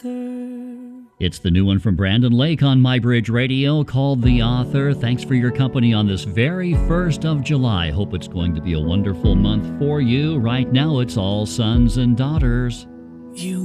author. It's the new one from Brandon Lake on MyBridge Radio called The Author. Thanks for your company on this very 1st of July. Hope it's going to be a wonderful month for you. Right now, it's all sons and daughters. You